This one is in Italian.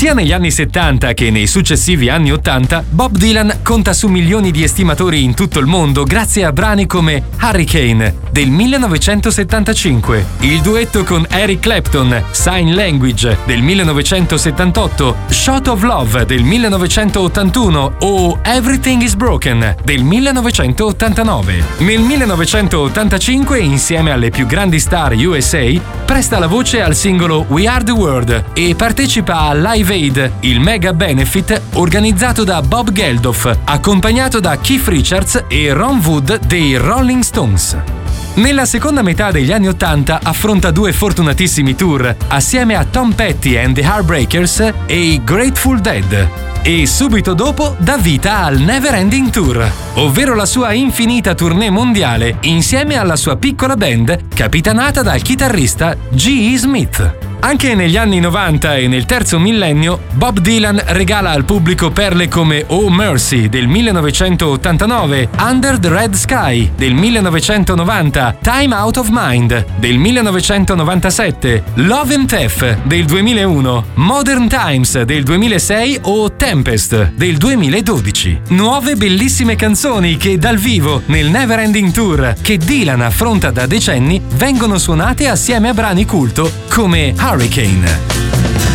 Sia negli anni 70 che nei successivi anni 80, Bob Dylan conta su milioni di estimatori in tutto il mondo grazie a brani come Hurricane del 1975, il duetto con Eric Clapton, Sign Language del 1978, Shot of Love del 1981 o Everything is Broken del 1989. Nel 1985, insieme alle più grandi star USA, presta la voce al singolo We Are the World e partecipa a Live Aid, il mega benefit organizzato da Bob Geldof, accompagnato da Keith Richards e Ron Wood dei Rolling Stones. Nella seconda metà degli anni 80 affronta due fortunatissimi tour assieme a Tom Petty and the Heartbreakers e i Grateful Dead. E subito dopo dà vita al Never Ending Tour, ovvero la sua infinita tournée mondiale insieme alla sua piccola band capitanata dal chitarrista G.E. Smith. Anche negli anni 90 e nel terzo millennio, Bob Dylan regala al pubblico perle come Oh Mercy del 1989, Under the Red Sky del 1990, Time Out of Mind del 1997, Love and Theft del 2001, Modern Times del 2006 o Tempest del 2012. Nuove bellissime canzoni che dal vivo nel Never Ending Tour che Dylan affronta da decenni vengono suonate assieme a brani culto come Hurricane.